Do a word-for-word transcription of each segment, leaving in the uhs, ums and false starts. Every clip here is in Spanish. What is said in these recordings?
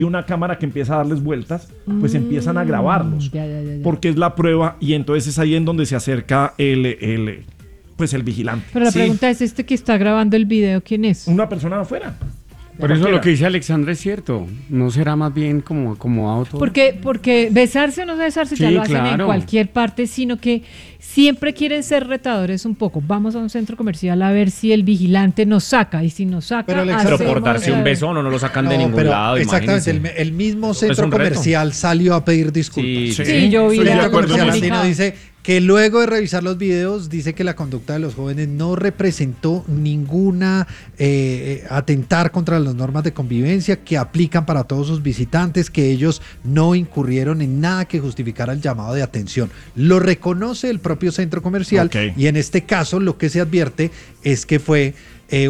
y una cámara que empieza a darles vueltas, pues mm, empiezan a grabarlos, ya, ya, ya, ya. porque es la prueba y entonces es ahí en donde se acerca el, el, pues el vigilante. Pero la sí. pregunta es, ¿este que está grabando el video quién es? Una persona de afuera. Por eso lo que dice Alexandra es cierto, no será más bien como acomodado todo. Porque, porque besarse o no besarse Sí, ya lo hacen claro. en cualquier parte, sino que siempre quieren ser retadores un poco. Vamos a un centro comercial a ver si el vigilante nos saca, y si nos saca, Pero, Alex, Pero hacemos por darse la- un beso no, no lo sacan de No, ningún pero lado, exactamente, el, imagínense. el mismo Es centro un reto. comercial salió a pedir disculpas. Sí, Sí, Sí, yo vi El Estoy de la centro acuerdo, comercial comunicado. andino dice que luego de revisar los videos, dice que la conducta de los jóvenes no representó ninguna eh, atentar contra las normas de convivencia que aplican para todos sus visitantes, que ellos no incurrieron en nada que justificara el llamado de atención. Lo reconoce el propio centro comercial, Ok. y en este caso lo que se advierte es que fue eh,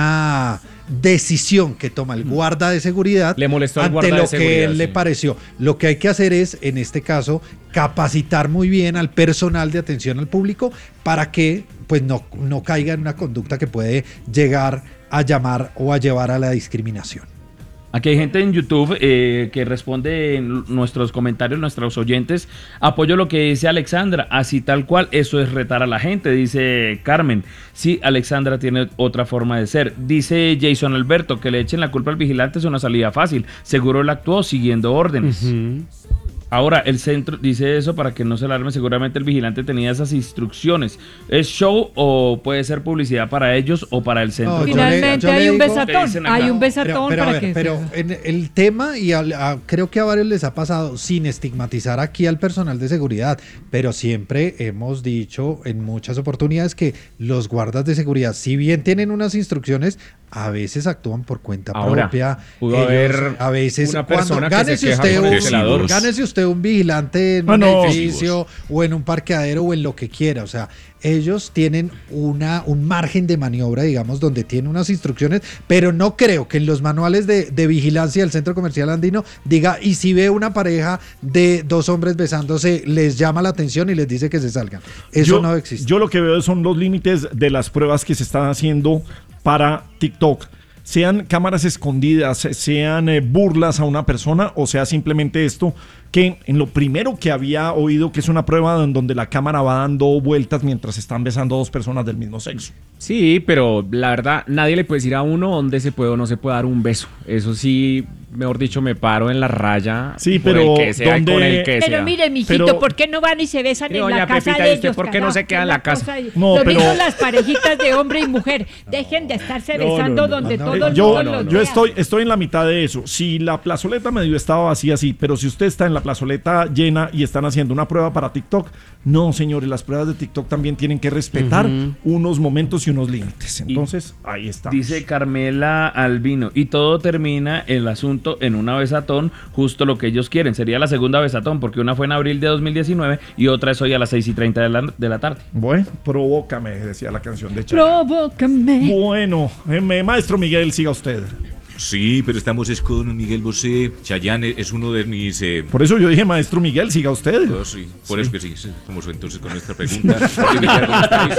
una decisión que toma el guarda de seguridad Le molestó al ante guarda de lo que seguridad, él le sí. pareció. Lo que hay que hacer es, en este caso, capacitar muy bien al personal de atención al público para que pues no, no caiga en una conducta que puede llegar a llamar o a llevar a la discriminación. Aquí hay gente en YouTube eh, que responde en nuestros comentarios, nuestros oyentes. Apoyo lo que dice Alexandra, así tal cual, eso es retar a la gente, dice Carmen. Sí, Alexandra tiene otra forma de ser. Dice Jason Alberto, que le echen la culpa al vigilante es una salida fácil. Seguro él actuó siguiendo órdenes. Uh-huh. Ahora, el centro dice eso para que no se alarme, seguramente el vigilante tenía esas instrucciones. ¿Es show o puede ser publicidad para ellos o para el centro? No, yo le- Finalmente yo le hay un digo- ¿Qué besatón, dicen acá? hay un Pero, besatón pero, a para ver, que pero se- en el tema, y a- a- creo que a varios les ha pasado, sin estigmatizar aquí al personal de seguridad, pero siempre hemos dicho en muchas oportunidades que los guardas de seguridad, si bien tienen unas instrucciones, a veces actúan por cuenta Ahora, propia. pudo Ellos, haber a veces una cuando persona que se gánese queja usted con el un, celador. gánese usted un vigilante en Ah, un no. edificio o en un parqueadero o en lo que quiera, o sea, ellos tienen una, un margen de maniobra, digamos, donde tienen unas instrucciones, pero no creo que en los manuales de, de vigilancia del Centro Comercial Andino diga, y si ve una pareja de dos hombres besándose, les llama la atención y les dice que se salgan. Eso yo, no existe. Yo lo que veo son los límites de las pruebas que se están haciendo para TikTok. Sean cámaras escondidas, sean eh, burlas a una persona, o sea simplemente esto que en lo primero que había oído que es una prueba en donde la cámara va dando vueltas mientras están besando a dos personas del mismo sexo. Sí, pero la verdad, nadie le puede decir a uno dónde se puede o no se puede dar un beso. Eso sí, mejor dicho, me paro en la raya. Sí, por pero el que sea y ¿dónde- con el que Pero sea. mire, mijito, Pero- ¿por qué no van y se besan Pero, en la doña casa Pepita, de ¿y usted ellos? por qué no carajo? se queda en la Una casa? cosa ahí. No, Lo pero- mismo las parejitas de hombre y mujer. Dejen de estarse No, no, besando no, donde no, todo no, el Yo, mundo no, los no. yo vea. estoy, estoy en la mitad de eso. Si la plazoleta medio estaba vacía, sí, pero si usted está en la plazoleta llena y están haciendo una prueba para TikTok, no, señores, las pruebas de TikTok también tienen que respetar Ujú. unos momentos y unos límites. Entonces, ahí está. Dice Carmela Albino, y todo termina el asunto en una besatón, justo lo que ellos quieren. Sería la segunda besatón, porque una fue en abril de dos mil diecinueve y otra es hoy a las seis y treinta de la, de la tarde. Bueno, provócame, decía la canción de Chayanne. Provócame. Bueno, eh, me- maestro Miguel, siga usted. Sí, pero estamos es con Miguel Bosé. Chayanne es uno de mis... Eh, Por eso yo dije, maestro Miguel, siga usted. oh, sí, por eso que sí, sí. Vamos entonces con nuestra pregunta. Porque me queda como estáis.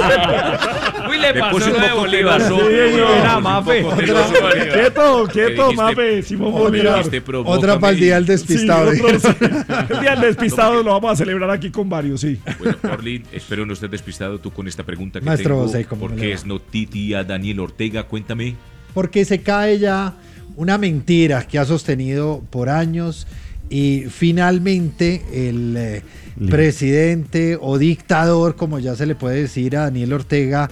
Uy, le Me pasó puse un lo de poco Bolívar. teloso. Sí, señor. Era Un Mafe. poco teloso, Bolívar. Quieto, Que quieto, dijiste- Mafe, Simón Me Bolívar. dijiste, provócame Otra para el día del y- despistado. Sí, otro, sí. El día del despistado lo vamos a celebrar aquí con varios, sí. Bueno, Orly, espero no estés despistado tú con esta pregunta que Maestro tengo. Bosé, ¿cómo ¿Por le qué va? es noticia Daniel Ortega? Cuéntame. Porque se cae ya una mentira que ha sostenido por años y finalmente el eh, presidente o dictador, como ya se le puede decir a Daniel Ortega,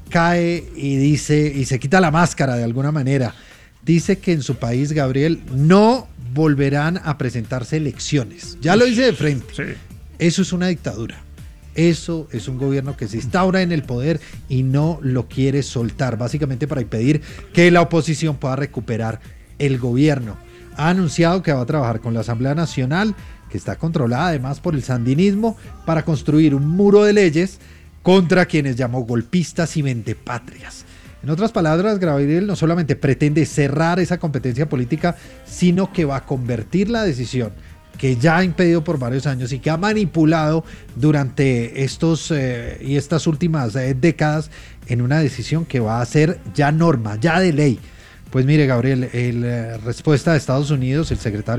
cae y dice, y se quita la máscara de alguna manera. Dice que en su país, Gabriel, no volverán a presentarse elecciones. Ya lo dice de frente. Sí. Eso es una dictadura. Eso es un gobierno que se instaura en el poder y no lo quiere soltar, básicamente para impedir que la oposición pueda recuperar el gobierno. Ha anunciado que va a trabajar con la Asamblea Nacional, que está controlada además por el sandinismo, para construir un muro de leyes contra quienes llamó golpistas y vendepatrias. En otras palabras, Gabriel no solamente pretende cerrar esa competencia política, sino que va a convertir la decisión que ya ha impedido por varios años y que ha manipulado durante estos eh, y estas últimas eh, décadas en una decisión que va a ser ya norma, ya de ley. Pues mire, Gabriel, la respuesta de Estados Unidos, el secretario